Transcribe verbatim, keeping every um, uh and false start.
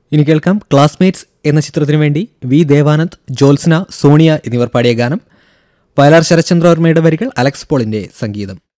ഇനി കേൾക്കാം ക്ലാസ്മേറ്റ്സ് എന്ന ചിത്രത്തിനു വേണ്ടി വി ദേവാനന്ദ്, ജ്യോത്സ്ന, സോണിയ എന്നിവർ പാടിയ ഗാനം. വയലാർ ശരത്ചന്ദ്രവർമ്മയുടെ വരികൾ, അലക്സ് പോളിന്റെ സംഗീതം.